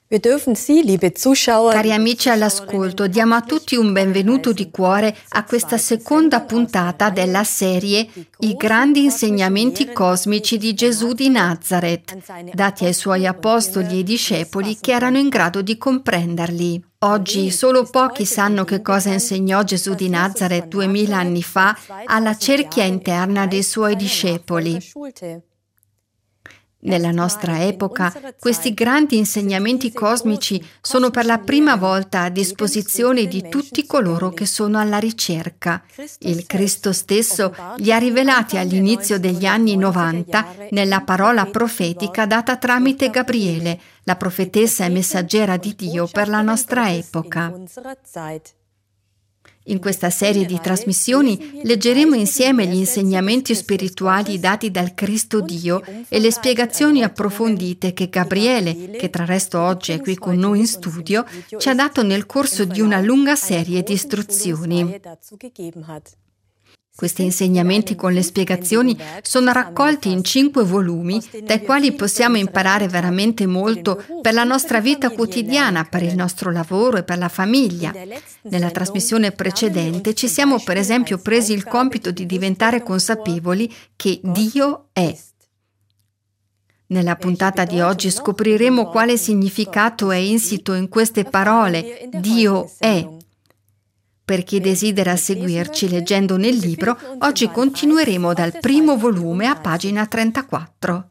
Cari amici all'ascolto, diamo a tutti un benvenuto di cuore a questa seconda puntata della serie I grandi insegnamenti cosmici di Gesù di Nazaret, dati ai suoi apostoli e discepoli che erano in grado di comprenderli. Oggi solo pochi sanno che cosa insegnò Gesù di Nazaret 2000 anni fa alla cerchia interna dei suoi discepoli. Nella nostra epoca, questi grandi insegnamenti cosmici sono per la prima volta a disposizione di tutti coloro che sono alla ricerca. Il Cristo stesso li ha rivelati all'inizio degli anni 90 nella parola profetica data tramite Gabriele, la profetessa e messaggera di Dio per la nostra epoca. In questa serie di trasmissioni leggeremo insieme gli insegnamenti spirituali dati dal Cristo Dio e le spiegazioni approfondite che Gabriele, che tra l'altro oggi è qui con noi in studio, ci ha dato nel corso di una lunga serie di istruzioni. Questi insegnamenti con le spiegazioni sono raccolti in 5 volumi, dai quali possiamo imparare veramente molto per la nostra vita quotidiana, per il nostro lavoro e per la famiglia. Nella trasmissione precedente ci siamo per esempio presi il compito di diventare consapevoli che Dio è. Nella puntata di oggi scopriremo quale significato è insito in queste parole, Dio è. Per chi desidera seguirci leggendo nel libro, oggi continueremo dal primo volume a pagina 34.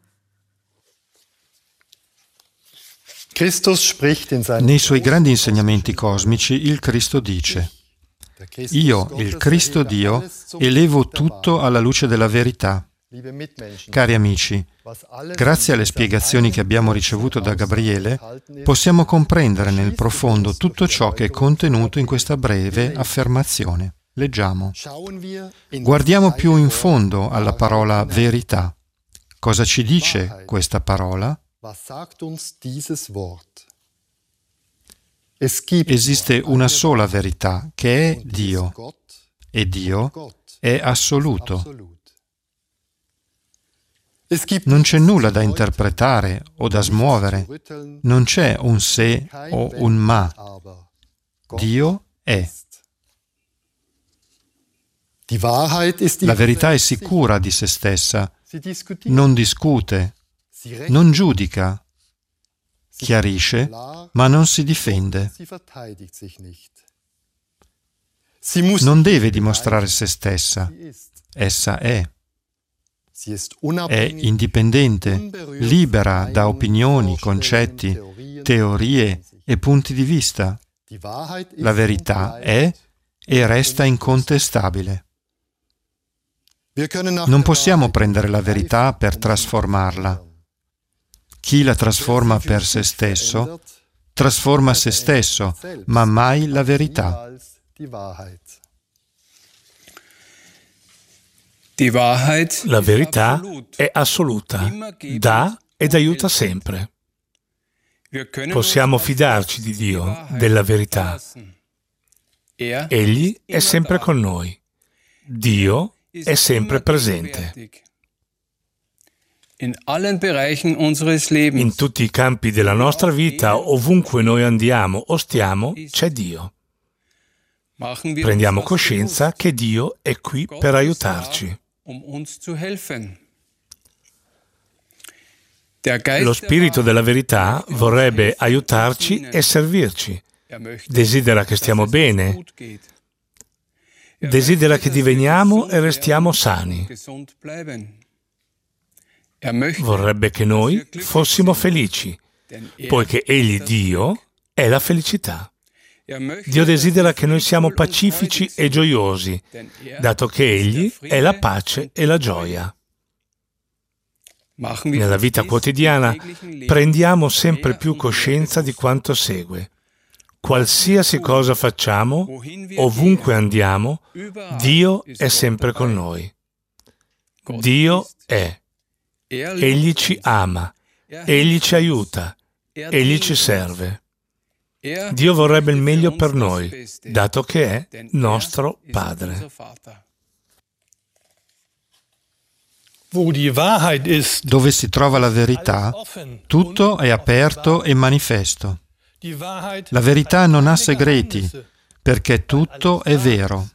Nei suoi grandi insegnamenti cosmici, il Cristo dice: Io, il Cristo Dio, elevo tutto alla luce della verità. Cari amici, grazie alle spiegazioni che abbiamo ricevuto da Gabriele, possiamo comprendere nel profondo tutto ciò che è contenuto in questa breve affermazione. Leggiamo. Guardiamo più in fondo alla parola verità. Cosa ci dice questa parola? Esiste una sola verità, che è Dio, e Dio è assoluto. Non c'è nulla da interpretare o da smuovere, non c'è un se o un ma. Dio è. La verità è sicura di se stessa, non discute, non giudica, chiarisce, ma non si difende. Non deve dimostrare se stessa, essa è. È indipendente, libera da opinioni, concetti, teorie e punti di vista. La verità è e resta incontestabile. Non possiamo prendere la verità per trasformarla. Chi la trasforma per se stesso, trasforma se stesso, ma mai la verità. La verità è assoluta, dà ed aiuta sempre. Possiamo fidarci di Dio, della verità. Egli è sempre con noi. Dio è sempre presente. In tutti i campi della nostra vita, ovunque noi andiamo o stiamo, c'è Dio. Prendiamo coscienza che Dio è qui per aiutarci. Lo Spirito della verità vorrebbe aiutarci e servirci. Desidera che stiamo bene. Desidera che diveniamo e restiamo sani. Vorrebbe che noi fossimo felici, poiché Egli, Dio, è la felicità. Dio desidera che noi siamo pacifici e gioiosi, dato che Egli è la pace e la gioia. Nella vita quotidiana prendiamo sempre più coscienza di quanto segue. Qualsiasi cosa facciamo, ovunque andiamo, Dio è sempre con noi. Dio è. Egli ci ama, Egli ci aiuta, Egli ci serve. Dio vorrebbe il meglio per noi, dato che è nostro Padre. Dove si trova la verità, tutto è aperto e manifesto. La verità non ha segreti, perché tutto è vero.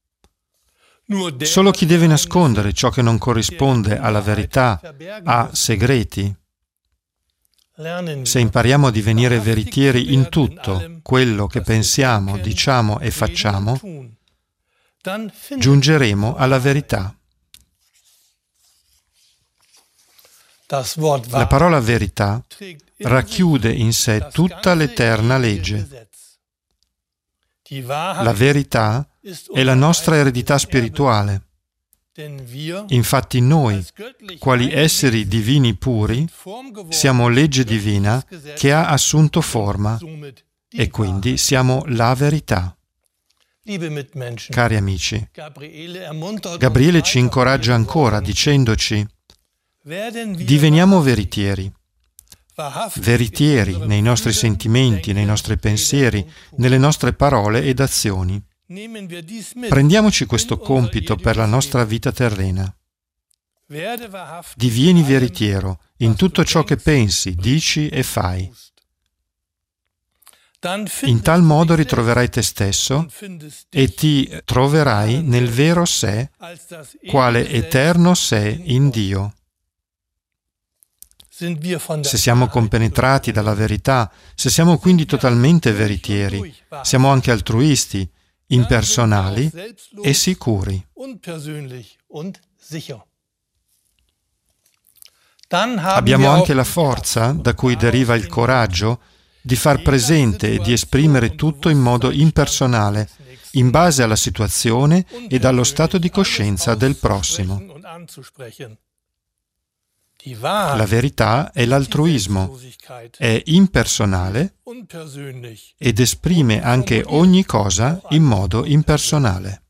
Solo chi deve nascondere ciò che non corrisponde alla verità ha segreti. Se impariamo a divenire veritieri in tutto quello che pensiamo, diciamo e facciamo, giungeremo alla verità. La parola verità racchiude in sé tutta l'eterna legge. La verità è la nostra eredità spirituale. Infatti noi, quali esseri divini puri, siamo legge divina che ha assunto forma e quindi siamo la verità. Cari amici, Gabriele ci incoraggia ancora dicendoci: diveniamo veritieri. Veritieri nei nostri sentimenti, nei nostri pensieri, nelle nostre parole ed azioni. Prendiamoci questo compito per la nostra vita terrena. Divieni veritiero in tutto ciò che pensi, dici e fai. In tal modo ritroverai te stesso e ti troverai nel vero sé, quale eterno sé in Dio. Se siamo compenetrati dalla verità, se siamo quindi totalmente veritieri, siamo anche altruisti, impersonali e sicuri. Abbiamo anche la forza, da cui deriva il coraggio, di far presente e di esprimere tutto in modo impersonale, in base alla situazione ed allo stato di coscienza del prossimo. La verità è l'altruismo, è impersonale ed esprime anche ogni cosa in modo impersonale.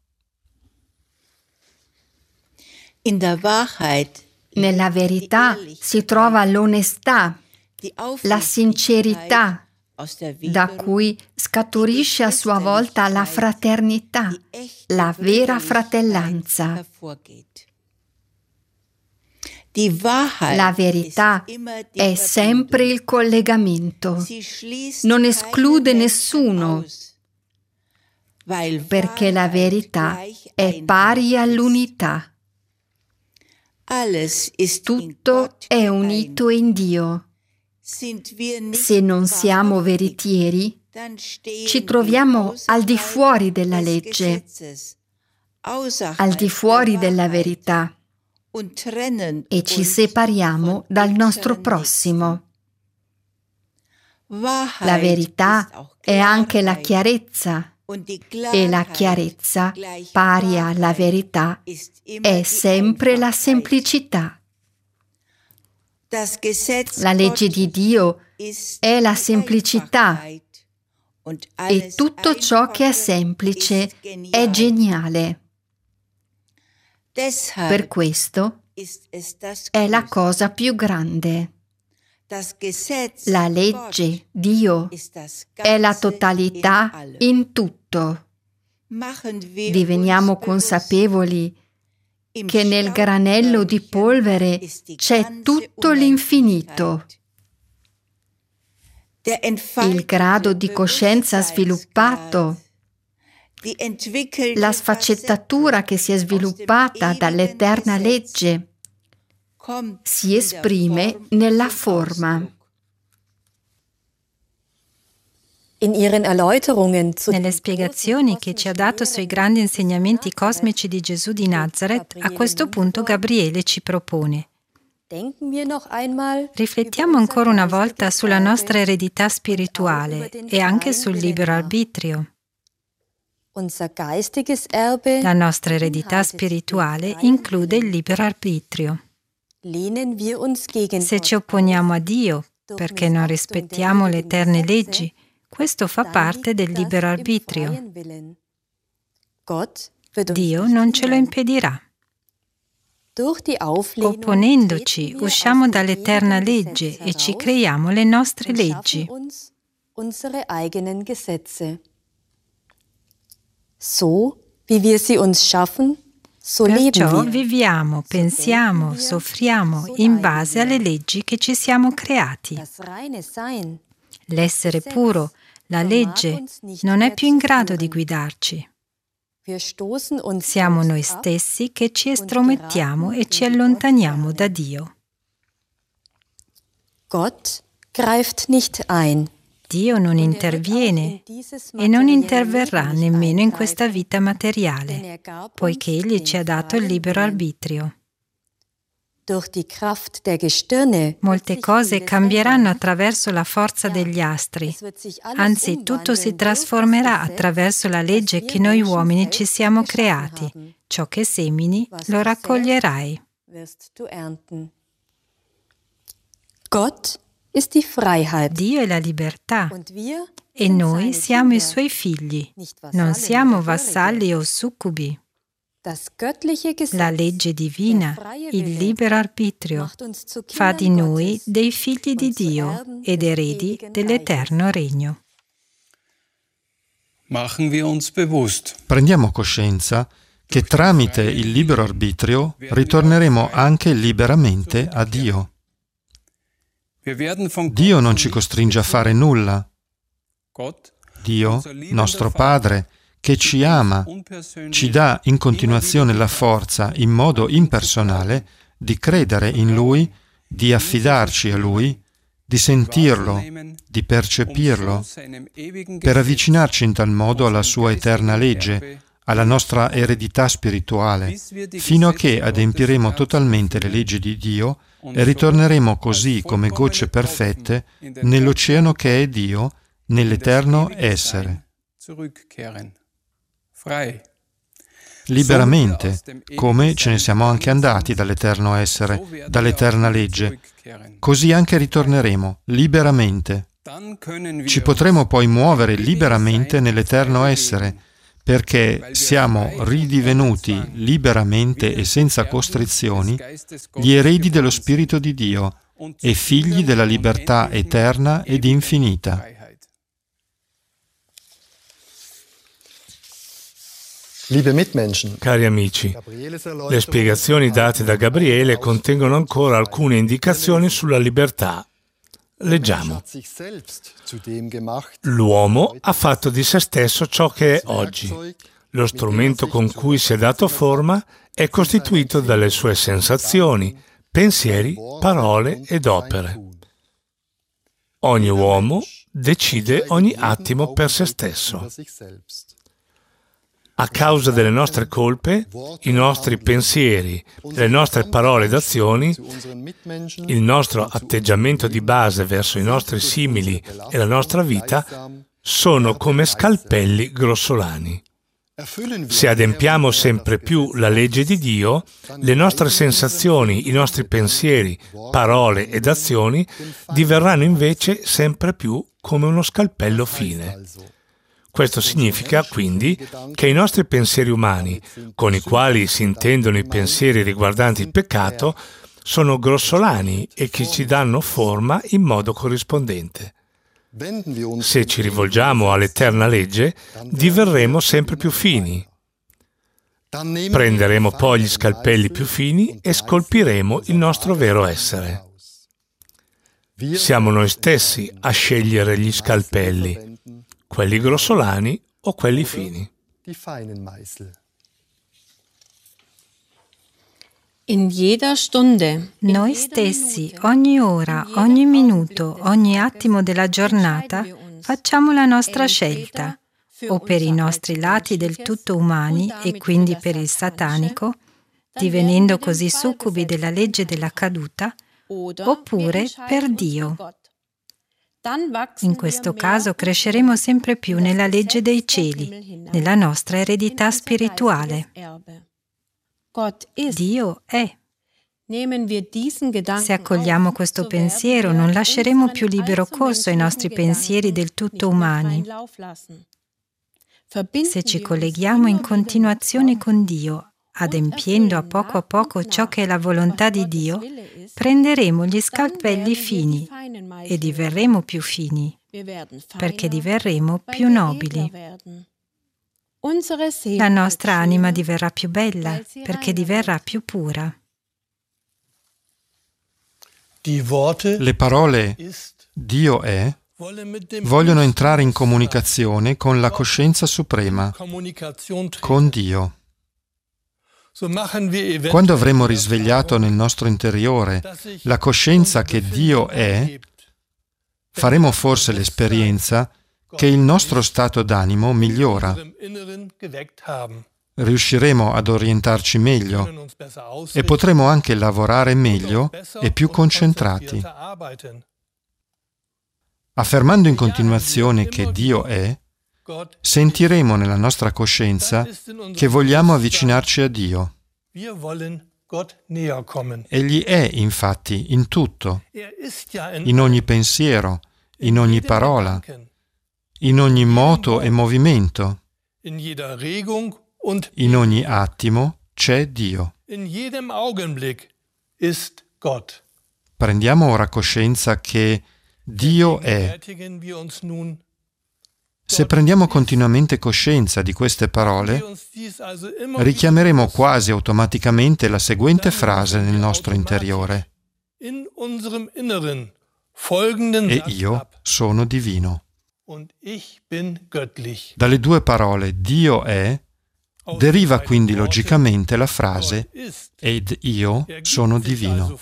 Nella verità si trova l'onestà, la sincerità, da cui scaturisce a sua volta la fraternità, la vera fratellanza. La verità è sempre il collegamento, non esclude nessuno, perché la verità è pari all'unità. Tutto è unito in Dio. Se non siamo veritieri, ci troviamo al di fuori della legge, al di fuori della verità, e ci separiamo dal nostro prossimo. La verità è anche la chiarezza, e la chiarezza, pari alla verità, è sempre la semplicità. La legge di Dio è la semplicità, e tutto ciò che è semplice è geniale. Per questo è la cosa più grande. La legge, Dio, è la totalità in tutto. Diveniamo consapevoli che nel granello di polvere c'è tutto l'infinito. Il grado di coscienza sviluppato, la sfaccettatura che si è sviluppata dall'eterna legge, si esprime nella forma. Nelle spiegazioni che ci ha dato sui grandi insegnamenti cosmici di Gesù di Nazareth, a questo punto Gabriele ci propone: riflettiamo ancora una volta sulla nostra eredità spirituale e anche sul libero arbitrio. La nostra eredità spirituale include il libero arbitrio. Se ci opponiamo a Dio perché non rispettiamo le eterne leggi, questo fa parte del libero arbitrio. Dio non ce lo impedirà. Opponendoci, usciamo dall'eterna legge e ci creiamo le nostre leggi. Perciò viviamo, pensiamo, soffriamo in base alle leggi che ci siamo creati. L'essere puro, la legge, non è più in grado di guidarci. Siamo noi stessi che ci estromettiamo e ci allontaniamo da Dio. Gott greift nicht ein. Dio non interviene e non interverrà nemmeno in questa vita materiale, poiché Egli ci ha dato il libero arbitrio. Molte cose cambieranno attraverso la forza degli astri, anzi tutto si trasformerà attraverso la legge che noi uomini ci siamo creati. Ciò che semini lo raccoglierai. Dio è la libertà e noi siamo i Suoi figli, non siamo vassalli o succubi. La legge divina, il libero arbitrio, fa di noi dei figli di Dio ed eredi dell'eterno regno. Prendiamo coscienza che tramite il libero arbitrio ritorneremo anche liberamente a Dio. Dio non ci costringe a fare nulla. Dio, nostro Padre, che ci ama, ci dà in continuazione la forza, in modo impersonale, di credere in Lui, di affidarci a Lui, di sentirlo, di percepirlo, per avvicinarci in tal modo alla Sua eterna legge, alla nostra eredità spirituale, fino a che adempiremo totalmente le leggi di Dio e ritorneremo così come gocce perfette nell'oceano che è Dio, nell'eterno essere. Liberamente, come ce ne siamo anche andati dall'eterno essere, dall'eterna legge, così anche ritorneremo liberamente. Ci potremo poi muovere liberamente nell'eterno essere, perché siamo ridivenuti liberamente e senza costrizioni gli eredi dello Spirito di Dio e figli della libertà eterna ed infinita. Cari amici, le spiegazioni date da Gabriele contengono ancora alcune indicazioni sulla libertà. Leggiamo. L'uomo ha fatto di se stesso ciò che è oggi. Lo strumento con cui si è dato forma è costituito dalle sue sensazioni, pensieri, parole ed opere. Ogni uomo decide ogni attimo per se stesso. A causa delle nostre colpe, i nostri pensieri, le nostre parole ed azioni, il nostro atteggiamento di base verso i nostri simili e la nostra vita sono come scalpelli grossolani. Se adempiamo sempre più la legge di Dio, le nostre sensazioni, i nostri pensieri, parole ed azioni diverranno invece sempre più come uno scalpello fine. Questo significa quindi che i nostri pensieri umani, con i quali si intendono i pensieri riguardanti il peccato, sono grossolani e che ci danno forma in modo corrispondente. Se ci rivolgiamo all'eterna legge, diverremo sempre più fini. Prenderemo poi gli scalpelli più fini e scolpiremo il nostro vero essere. Siamo noi stessi a scegliere gli scalpelli, quelli grossolani o quelli fini. Noi stessi, ogni ora, ogni minuto, ogni attimo della giornata, facciamo la nostra scelta, o per i nostri lati del tutto umani e quindi per il satanico, divenendo così succubi della legge della caduta, oppure per Dio. In questo caso cresceremo sempre più nella legge dei cieli, nella nostra eredità spirituale. Dio è. Se accogliamo questo pensiero, non lasceremo più libero corso ai nostri pensieri del tutto umani. Se ci colleghiamo in continuazione con Dio, adempiendo a poco ciò che è la volontà di Dio, prenderemo gli scalpelli fini e diverremo più fini, perché diverremo più nobili. La nostra anima diverrà più bella, perché diverrà più pura. Le parole Dio è vogliono entrare in comunicazione con la coscienza suprema, con Dio. Quando avremo risvegliato nel nostro interiore la coscienza che Dio è, faremo forse l'esperienza che il nostro stato d'animo migliora. Riusciremo ad orientarci meglio e potremo anche lavorare meglio e più concentrati. Affermando in continuazione che Dio è, sentiremo nella nostra coscienza che vogliamo avvicinarci a Dio. Egli è, infatti, in tutto, in ogni pensiero, in ogni parola, in ogni moto e movimento, in ogni attimo c'è Dio. Prendiamo ora coscienza che Dio è. Se prendiamo continuamente coscienza di queste parole, richiameremo quasi automaticamente la seguente frase nel nostro interiore: e io sono divino. Dalle due parole Dio è deriva quindi logicamente la frase ed io sono divino.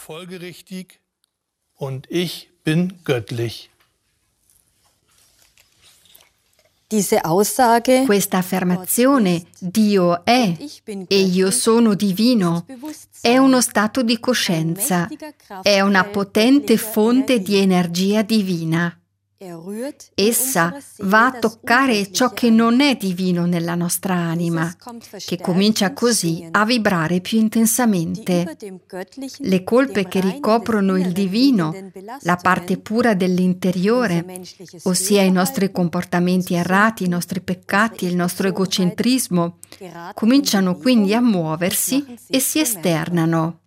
Questa affermazione, Dio è e io sono divino, è uno stato di coscienza, è una potente fonte di energia divina. Essa va a toccare ciò che non è divino nella nostra anima, che comincia così a vibrare più intensamente. Le colpe che ricoprono il divino, la parte pura dell'interiore, ossia i nostri comportamenti errati, i nostri peccati, il nostro egocentrismo, cominciano quindi a muoversi e si esternano.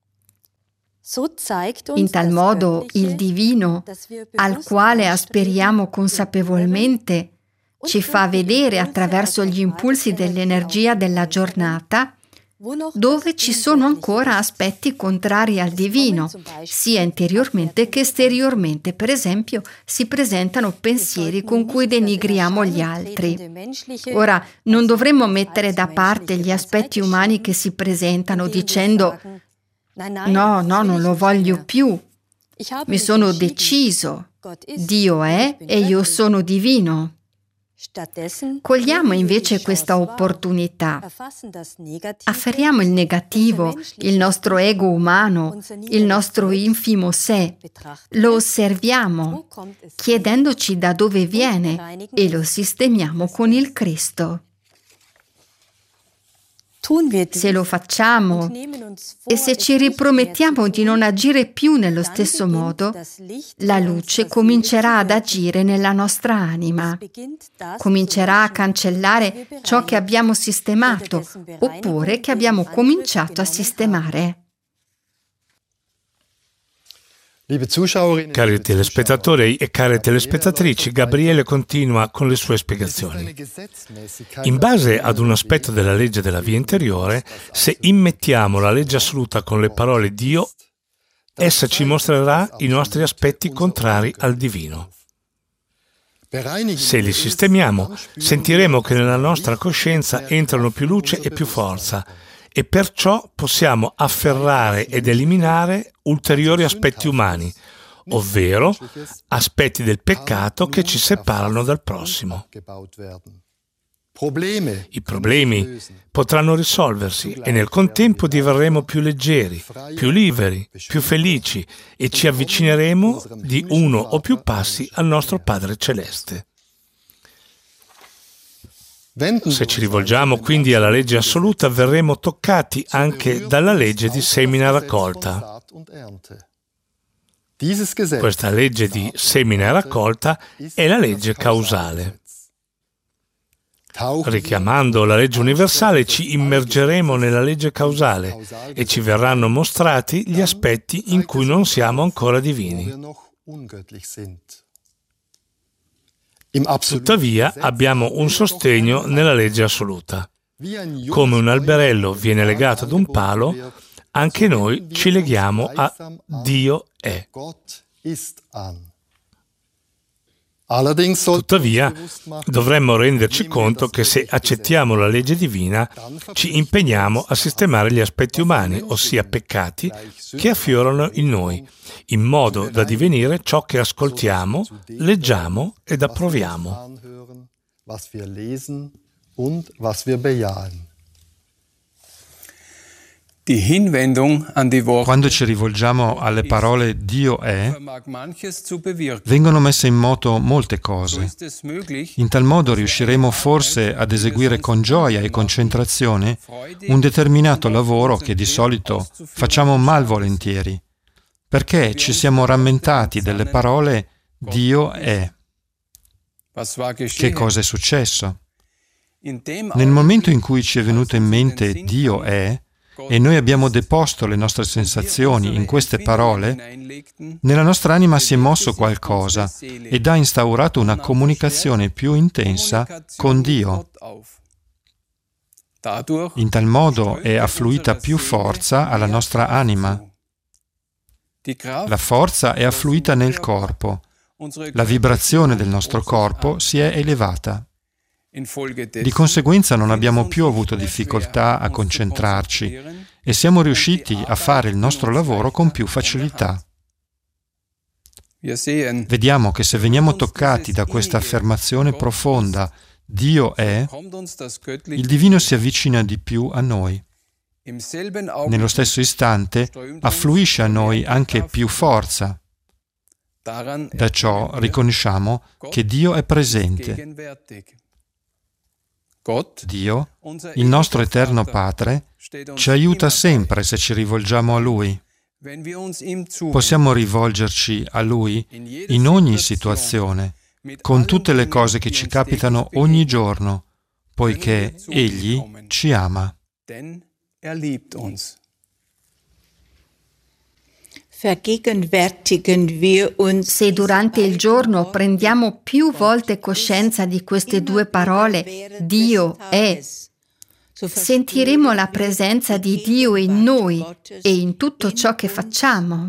In tal modo il divino, al quale aspiriamo consapevolmente, ci fa vedere attraverso gli impulsi dell'energia della giornata dove ci sono ancora aspetti contrari al divino, sia interiormente che esteriormente. Per esempio, si presentano pensieri con cui denigriamo gli altri. Ora, non dovremmo mettere da parte gli aspetti umani che si presentano dicendo no, non lo voglio più. Mi sono deciso. Dio è e io sono divino. Cogliamo invece questa opportunità. Afferriamo il negativo, il nostro ego umano, il nostro infimo sé. Lo osserviamo, chiedendoci da dove viene e lo sistemiamo con il Cristo. Se lo facciamo e se ci ripromettiamo di non agire più nello stesso modo, la luce comincerà ad agire nella nostra anima, comincerà a cancellare ciò che abbiamo sistemato oppure che abbiamo cominciato a sistemare. Cari telespettatori e care telespettatrici, Gabriele continua con le sue spiegazioni. In base ad un aspetto della legge della via interiore, se immettiamo la legge assoluta con le parole Dio, essa ci mostrerà i nostri aspetti contrari al divino. Se li sistemiamo, sentiremo che nella nostra coscienza entrano più luce e più forza, e perciò possiamo afferrare ed eliminare ulteriori aspetti umani, ovvero aspetti del peccato che ci separano dal prossimo. I problemi potranno risolversi e nel contempo diverremo più leggeri, più liberi, più felici e ci avvicineremo di uno o più passi al nostro Padre Celeste. Se ci rivolgiamo quindi alla legge assoluta, verremo toccati anche dalla legge di semina-raccolta. Questa legge di semina-raccolta è la legge causale. Richiamando la legge universale, ci immergeremo nella legge causale e ci verranno mostrati gli aspetti in cui non siamo ancora divini. Tuttavia abbiamo un sostegno nella legge assoluta. Come un alberello viene legato ad un palo, anche noi ci leghiamo a Dio è. Tuttavia, dovremmo renderci conto che se accettiamo la legge divina, ci impegniamo a sistemare gli aspetti umani, ossia peccati, che affiorano in noi, in modo da divenire ciò che ascoltiamo, leggiamo ed approviamo. Quando ci rivolgiamo alle parole Dio è, vengono messe in moto molte cose. In tal modo riusciremo forse ad eseguire con gioia e concentrazione un determinato lavoro che di solito facciamo malvolentieri, perché ci siamo rammentati delle parole Dio è. Che cosa è successo? Nel momento in cui ci è venuto in mente Dio è, e noi abbiamo deposto le nostre sensazioni in queste parole, nella nostra anima si è mosso qualcosa ed ha instaurato una comunicazione più intensa con Dio. In tal modo è affluita più forza alla nostra anima. La forza è affluita nel corpo. La vibrazione del nostro corpo si è elevata. Di conseguenza non abbiamo più avuto difficoltà a concentrarci e siamo riusciti a fare il nostro lavoro con più facilità. Vediamo che se veniamo toccati da questa affermazione profonda, Dio è, il divino si avvicina di più a noi. Nello stesso istante affluisce a noi anche più forza. Da ciò riconosciamo che Dio è presente. Dio, il nostro eterno Padre, ci aiuta sempre se ci rivolgiamo a Lui. Possiamo rivolgerci a Lui in ogni situazione, con tutte le cose che ci capitano ogni giorno, poiché Egli ci ama. Se durante il giorno prendiamo più volte coscienza di queste due parole, Dio è, sentiremo la presenza di Dio in noi e in tutto ciò che facciamo.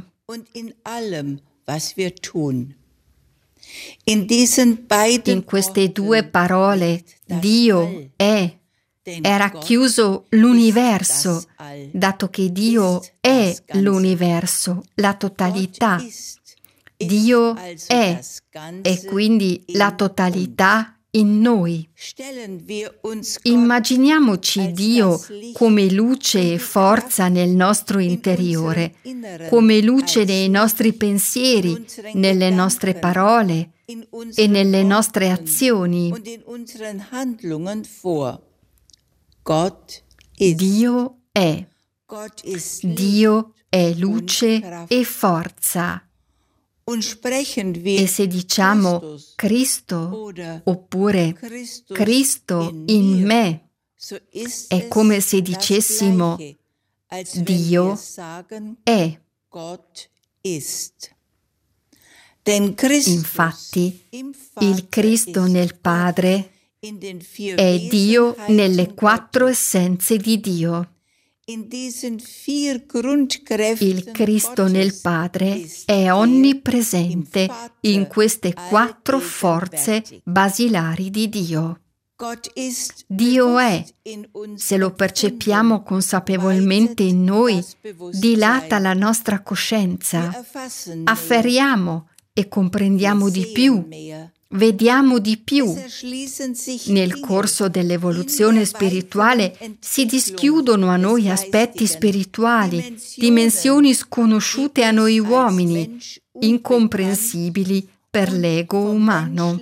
In queste due parole, Dio è, era chiuso l'universo, dato che Dio è l'universo, la totalità. Dio è, e quindi la totalità in noi. Immaginiamoci Dio come luce e forza nel nostro interiore, come luce nei nostri pensieri, nelle nostre parole e nelle nostre azioni. Dio è. Dio è luce e forza. E se diciamo Cristo oppure Cristo in me, è come se dicessimo Dio è. Infatti, il Cristo nel Padre è Dio nelle quattro essenze di Dio. Il Cristo nel Padre è onnipresente in queste quattro forze basilari di Dio. Dio è, se lo percepiamo consapevolmente in noi, dilata la nostra coscienza, afferriamo e comprendiamo di più. Vediamo di più. Nel corso dell'evoluzione spirituale si dischiudono a noi aspetti spirituali, dimensioni sconosciute a noi uomini, incomprensibili per l'ego umano.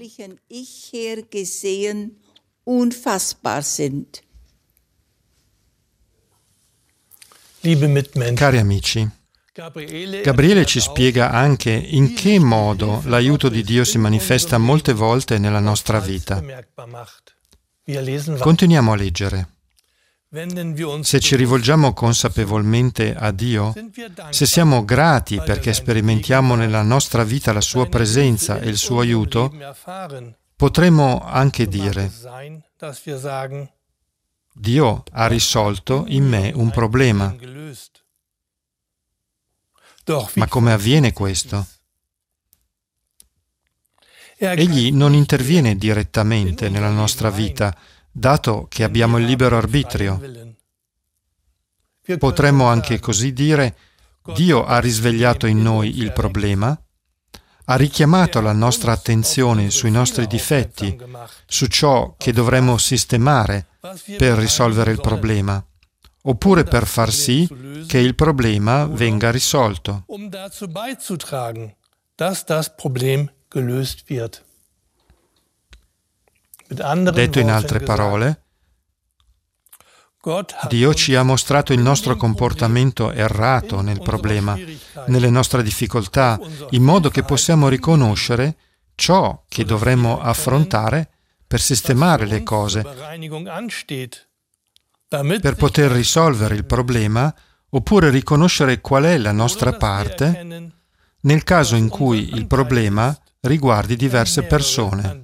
Cari amici, Gabriele ci spiega anche in che modo l'aiuto di Dio si manifesta molte volte nella nostra vita. Continuiamo a leggere. Se ci rivolgiamo consapevolmente a Dio, se siamo grati perché sperimentiamo nella nostra vita la sua presenza e il suo aiuto, potremo anche dire: Dio ha risolto in me un problema. Ma come avviene questo? Egli non interviene direttamente nella nostra vita, dato che abbiamo il libero arbitrio. Potremmo anche così dire: Dio ha risvegliato in noi il problema, ha richiamato la nostra attenzione sui nostri difetti, su ciò che dovremmo sistemare per risolvere il problema, oppure per far sì che il problema venga risolto. Detto in altre parole, Dio ci ha mostrato il nostro comportamento errato nel problema, nelle nostre difficoltà, in modo che possiamo riconoscere ciò che dovremmo affrontare per sistemare le cose, per poter risolvere il problema, oppure riconoscere qual è la nostra parte nel caso in cui il problema riguardi diverse persone.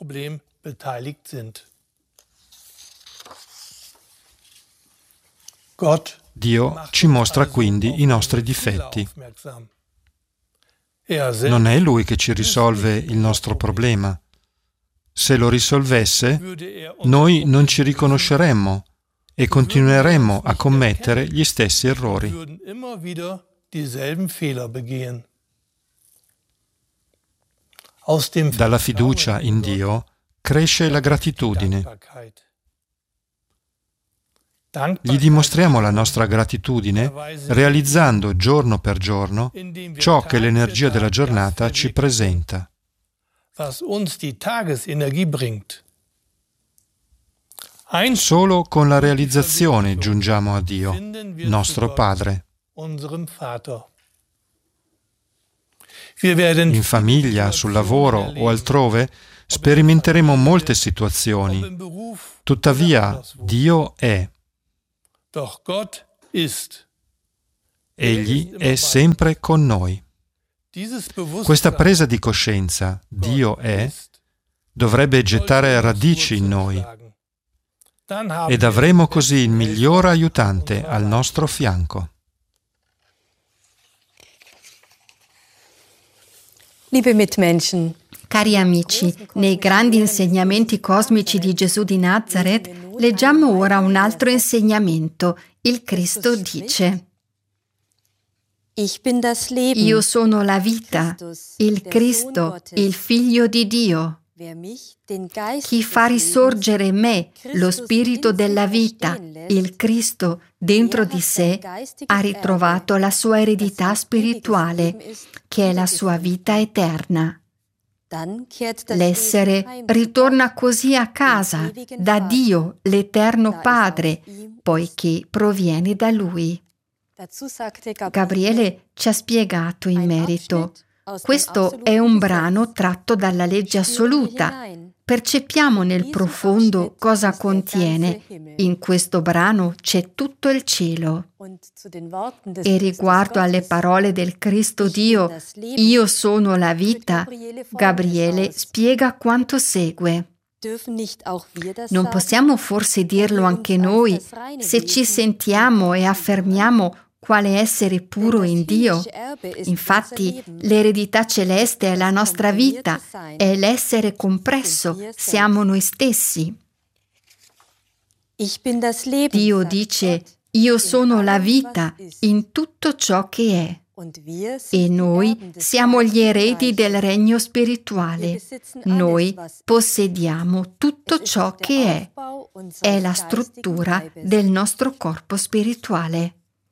Dio ci mostra quindi i nostri difetti. Non è Lui che ci risolve il nostro problema. Se lo risolvesse, noi non ci riconosceremmo e continueremmo a commettere gli stessi errori. Dalla fiducia in Dio cresce la gratitudine. Gli dimostriamo la nostra gratitudine realizzando giorno per giorno ciò che l'energia della giornata ci presenta. Solo con la realizzazione giungiamo a Dio, nostro Padre. In famiglia, sul lavoro o altrove sperimenteremo molte situazioni. Tuttavia, Dio è. Egli è sempre con noi. Questa presa di coscienza, Dio è, dovrebbe gettare radici in noi ed avremo così il miglior aiutante al nostro fianco. Liebe Mitmenschen, Cari amici, nei grandi insegnamenti cosmici di Gesù di Nazareth leggiamo ora un altro insegnamento. Il Cristo dice: Io sono la vita, il Cristo, il Figlio di Dio. Chi fa risorgere me, lo Spirito della vita, il Cristo, dentro di sé, ha ritrovato la sua eredità spirituale, che è la sua vita eterna. L'essere ritorna così a casa, da Dio, l'Eterno Padre, poiché proviene da Lui. Gabriele ci ha spiegato in merito. Questo è un brano tratto dalla legge assoluta. Percepiamo nel profondo cosa contiene. In questo brano c'è tutto il cielo. E riguardo alle parole del Cristo Dio, io sono la vita, Gabriele spiega quanto segue. Non possiamo forse dirlo anche noi se ci sentiamo e affermiamo quale essere puro in Dio? Infatti, l'eredità celeste è la nostra vita, è l'essere compresso, siamo noi stessi. Dio dice: io sono la vita in tutto ciò che è. E noi siamo gli eredi del regno spirituale. Noi possediamo tutto ciò che è. È la struttura del nostro corpo spirituale.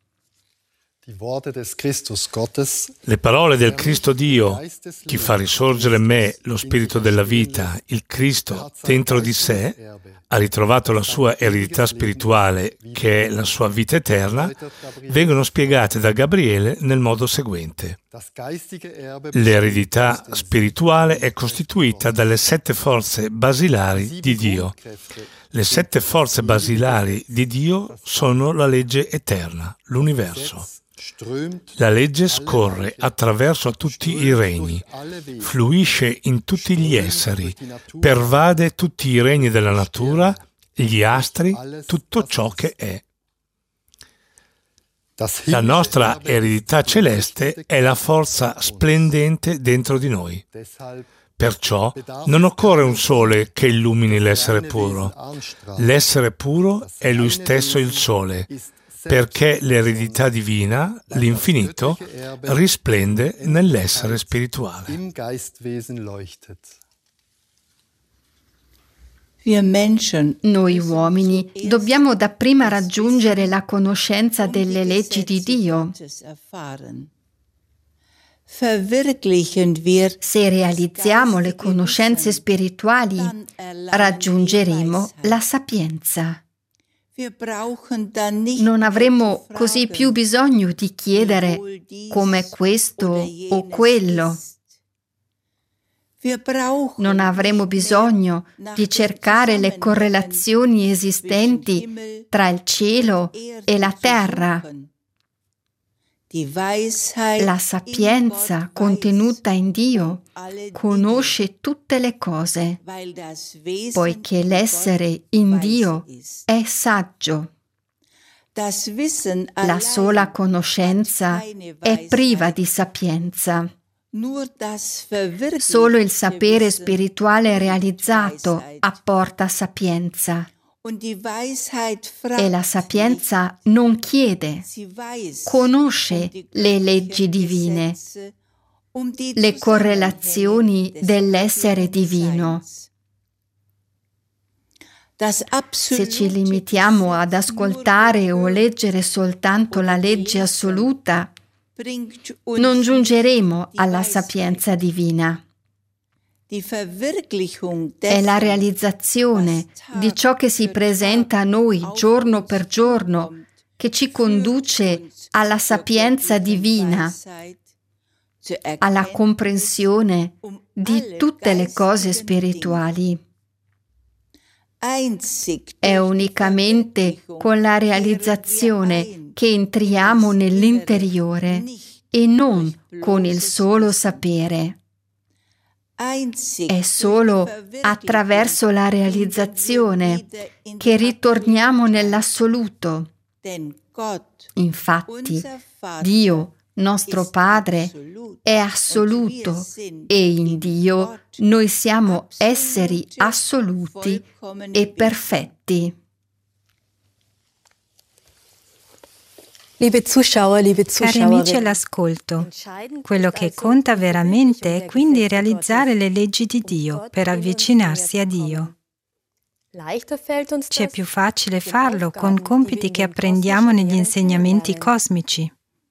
Le parole del Cristo Dio, chi fa risorgere me, lo Spirito della vita, il Cristo, dentro di sé, ha ritrovato la sua eredità spirituale, che è la sua vita eterna, vengono spiegate da Gabriele nel modo seguente. L'eredità spirituale è costituita dalle 7 forze basilari di Dio. Le 7 forze basilari di Dio sono la legge eterna, l'universo. La legge scorre attraverso tutti i regni, fluisce in tutti gli esseri, pervade tutti i regni della natura, gli astri, tutto ciò che è. La nostra eredità celeste è la forza splendente dentro di noi. Perciò non occorre un sole che illumini l'essere puro. L'essere puro è lui stesso il sole, perché l'eredità divina, l'infinito, risplende nell'essere spirituale. Noi uomini dobbiamo dapprima raggiungere la conoscenza delle leggi di Dio. Se realizziamo le conoscenze spirituali, raggiungeremo la sapienza. Non avremo così più bisogno di chiedere come questo o quello. Non avremo bisogno di cercare le correlazioni esistenti tra il cielo e la terra. La sapienza contenuta in Dio conosce tutte le cose, poiché l'essere in Dio è saggio. La sola conoscenza è priva di sapienza. Solo il sapere spirituale realizzato apporta sapienza. E la sapienza non chiede, conosce le leggi divine, le correlazioni dell'essere divino. Se ci limitiamo ad ascoltare o leggere soltanto la legge assoluta, non giungeremo alla sapienza divina. È la realizzazione di ciò che si presenta a noi giorno per giorno che ci conduce alla sapienza divina, alla comprensione di tutte le cose spirituali. È unicamente con la realizzazione che entriamo nell'interiore e non con il solo sapere. È solo attraverso la realizzazione che ritorniamo nell'assoluto. Infatti, Dio, nostro Padre, è assoluto e in Dio noi siamo esseri assoluti e perfetti. Cari amici all'ascolto, quello che conta veramente è quindi realizzare le leggi di Dio per avvicinarsi a Dio. Ci è più facile farlo con compiti che apprendiamo negli insegnamenti cosmici.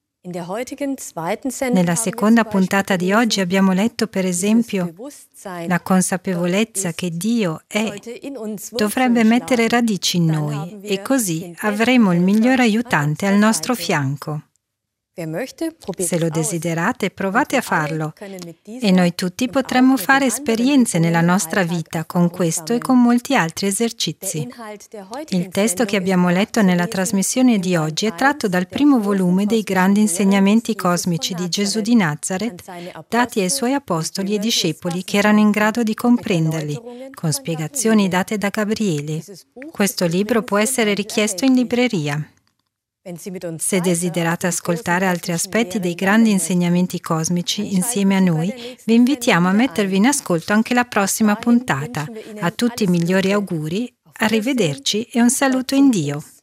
Nella seconda puntata di oggi abbiamo letto, per esempio, la consapevolezza che Dio è, dovrebbe mettere radici in noi e così avremo il miglior aiutante al nostro fianco. Se lo desiderate, provate a farlo e noi tutti potremmo fare esperienze nella nostra vita con questo e con molti altri esercizi. Il testo che abbiamo letto nella trasmissione di oggi è tratto dal primo volume dei grandi insegnamenti cosmici di Gesù di Nazaret, dati ai suoi apostoli e discepoli che erano in grado di comprenderli, con spiegazioni date da Gabriele. Questo libro può essere richiesto in libreria. Se desiderate ascoltare altri aspetti dei grandi insegnamenti cosmici insieme a noi, vi invitiamo a mettervi in ascolto anche la prossima puntata. A tutti i migliori auguri, arrivederci e un saluto in Dio.